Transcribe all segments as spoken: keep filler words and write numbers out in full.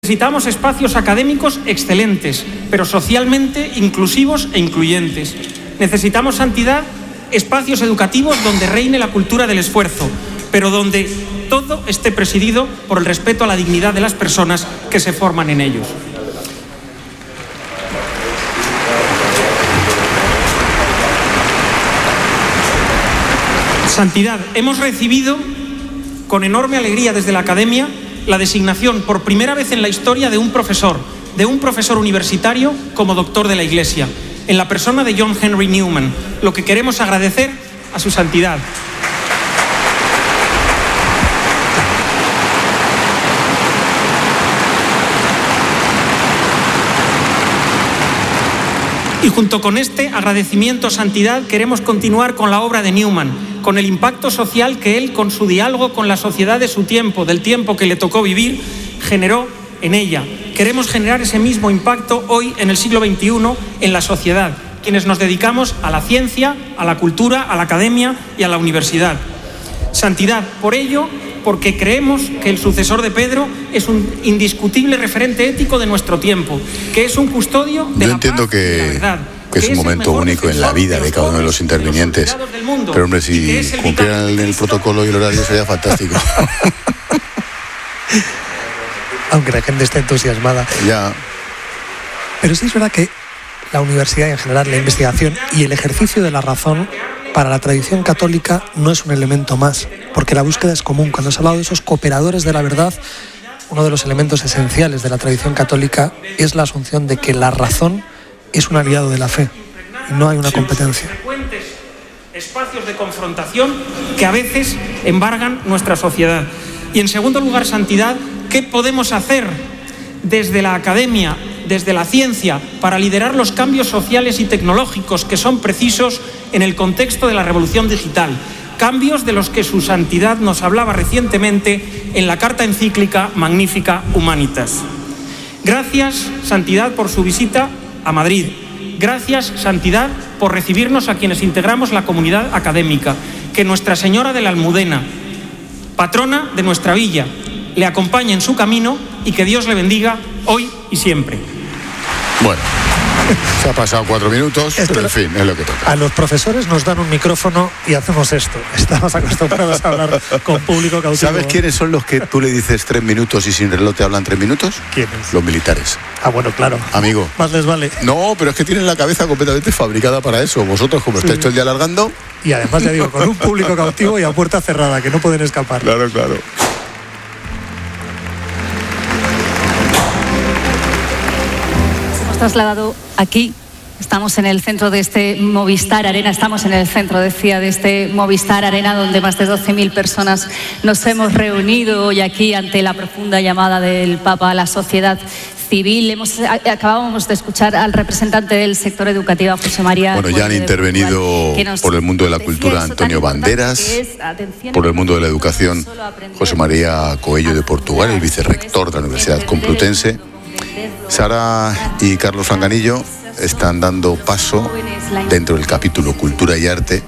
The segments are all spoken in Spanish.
Necesitamos espacios académicos excelentes, pero socialmente inclusivos e incluyentes. Necesitamos santidad, espacios educativos donde reine la cultura del esfuerzo, pero donde todo esté presidido por el respeto a la dignidad de las personas que se forman en ellos. Santidad. Hemos recibido con enorme alegría desde la Academia la designación por primera vez en la historia de un profesor, de un profesor universitario como doctor de la Iglesia, en la persona de John Henry Newman, lo que queremos agradecer a su santidad. Y junto con este agradecimiento a santidad queremos continuar con la obra de Newman, con el impacto social que él, con su diálogo con la sociedad de su tiempo, del tiempo que le tocó vivir, generó en ella. Queremos generar ese mismo impacto hoy, en el siglo veintiuno, en la sociedad, quienes nos dedicamos a la ciencia, a la cultura, a la academia y a la universidad. Santidad, por ello, porque creemos que el sucesor de Pedro es un indiscutible referente ético de nuestro tiempo, que es un custodio de Yo la entiendo paz que, y la verdad, que es un momento único en la vida de cada uno de los intervinientes. Pero hombre, si cumplieran el, el protocolo y el horario sería fantástico. Aunque la gente esté entusiasmada. Ya. Pero sí es verdad que la universidad y en general la investigación y el ejercicio de la razón para la tradición católica no es un elemento más, porque la búsqueda es común. Cuando se ha hablado de esos cooperadores de la verdad, uno de los elementos esenciales de la tradición católica es la asunción de que la razón es un aliado de la fe y no hay una competencia. Espacios de confrontación que a veces embargan nuestra sociedad. Y en segundo lugar, santidad, ¿qué podemos hacer desde la academia, desde la ciencia, para liderar los cambios sociales y tecnológicos que son precisos en el contexto de la revolución digital? Cambios de los que su santidad nos hablaba recientemente en la carta encíclica Magnificat Humanitas. Gracias, santidad, por su visita a Madrid. Gracias, santidad, por recibirnos a quienes integramos la comunidad académica. Que Nuestra Señora de la Almudena, patrona de nuestra villa, le acompañe en su camino y que Dios le bendiga hoy y siempre. Bueno, se ha pasado cuatro minutos, Esto, pero en fin, es lo que toca. A los profesores nos dan un micrófono y hacemos esto. Estamos acostumbrados a hablar con público cautivo. ¿Sabes quiénes son los que tú le dices tres minutos y sin reloj te hablan tres minutos? ¿Quiénes? Los militares. Ah, bueno, claro. Amigo. Más les vale. No, pero es que tienen la cabeza completamente fabricada para eso. Vosotros, como estáis Sí. todo el día alargando... Y además, ya digo, con un público cautivo y a puerta cerrada, que no pueden escapar. Claro, claro. Hemos trasladado aquí. Estamos en el centro de este Movistar Arena, estamos en el centro, decía, de este Movistar Arena, donde más de doce mil personas nos hemos reunido hoy aquí ante la profunda llamada del Papa a la sociedad civil. Hemos, acabábamos de escuchar al representante del sector educativo, José María. Bueno, ya han intervenido por el mundo de la cultura Antonio Banderas, por el mundo de la educación José María Coello de Portugal, el vicerrector de la Universidad Complutense. Sara y Carlos Anganillo están dando paso dentro del capítulo Cultura y Arte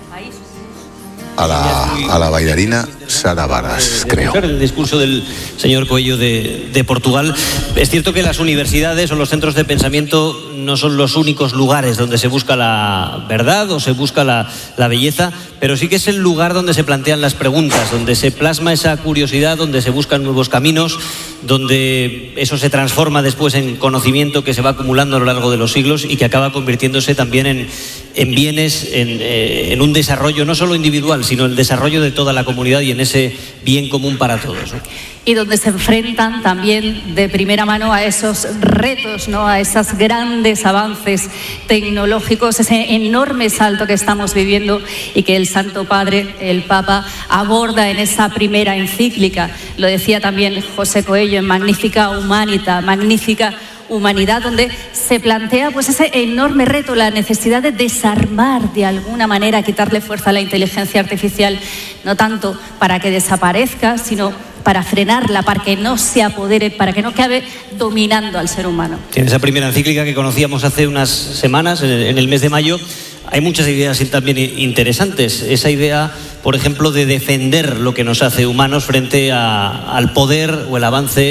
a la, a la bailarina Sara Varas, creo. El discurso del señor Coello de, de Portugal. Es cierto que las universidades o los centros de pensamiento no son los únicos lugares donde se busca la verdad o se busca la, la belleza, pero sí que es el lugar donde se plantean las preguntas, donde se plasma esa curiosidad, donde se buscan nuevos caminos, donde eso se transforma después en conocimiento que se va acumulando a lo largo de los siglos y que acaba convirtiéndose también en, en bienes, en, eh, en un desarrollo no solo individual, sino el desarrollo de toda la comunidad y en ese bien común para todos, ¿no? Y donde se enfrentan también de primera mano a esos retos, ¿no? A esos grandes avances tecnológicos, ese enorme salto que estamos viviendo y que el Santo Padre, el Papa, aborda en esa primera encíclica. Lo decía también José Coello en Magnificat Humanitas, Magnífica Humanidad, donde se plantea pues ese enorme reto, la necesidad de desarmar de alguna manera, quitarle fuerza a la inteligencia artificial, no tanto para que desaparezca, sino para frenarla, para que no se apodere, para que no acabe dominando al ser humano. En esa primera encíclica que conocíamos hace unas semanas, en el, en el mes de mayo, hay muchas ideas también interesantes. Esa idea, por ejemplo, de defender lo que nos hace humanos frente a, al poder o el avance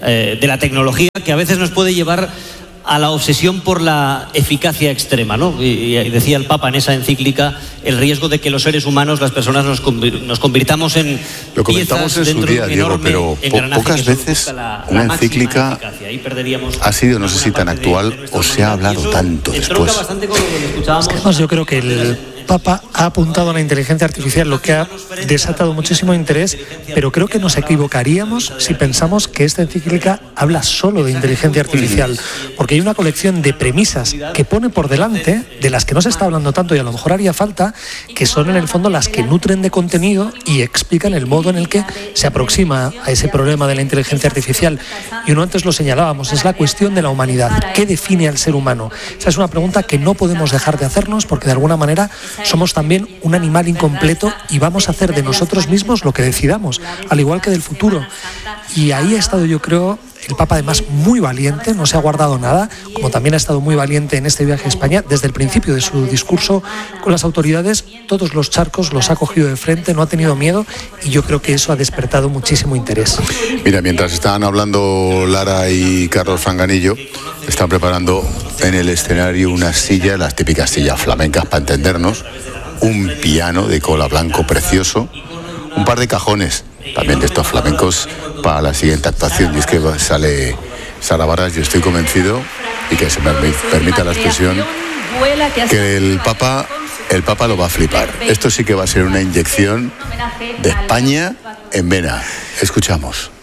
eh, de la tecnología, que a veces nos puede llevar a la obsesión por la eficacia extrema, ¿no? Y, y decía el Papa en esa encíclica el riesgo de que los seres humanos, las personas, nos, convir, nos convirtamos en lo comentamos en su día, Diego, pero po pocas veces la, una la encíclica ha sido, no sé si tan actual de, de o se ha hablado tanto después. Además, yo creo que el Papa ha apuntado a la inteligencia artificial, lo que ha desatado muchísimo interés, pero creo que nos equivocaríamos si pensamos que esta encíclica habla solo de inteligencia artificial, porque hay una colección de premisas que pone por delante, de las que no se está hablando tanto y a lo mejor haría falta, que son en el fondo las que nutren de contenido y explican el modo en el que se aproxima a ese problema de la inteligencia artificial. Y uno antes lo señalábamos, es la cuestión de la humanidad. ¿Qué define al ser humano? Esa es una pregunta que no podemos dejar de hacernos, porque de alguna manera somos también un animal incompleto y vamos a hacer de nosotros mismos lo que decidamos, al igual que del futuro. Y ahí ha estado, yo creo, el Papa además muy valiente, no se ha guardado nada, como también ha estado muy valiente en este viaje a España. Desde el principio de su discurso con las autoridades, todos los charcos los ha cogido de frente, no ha tenido miedo, y yo creo que eso ha despertado muchísimo interés. Mira, mientras estaban hablando Lara y Carlos Fanganillo, están preparando en el escenario una silla, las típicas sillas flamencas para entendernos, un piano de cola blanco precioso, un par de cajones también de estos flamencos para la siguiente actuación. Y es que sale Sara Varas, yo estoy convencido, y que se me permita la expresión, que el Papa, el Papa lo va a flipar. Esto sí que va a ser una inyección de España en vena. Escuchamos.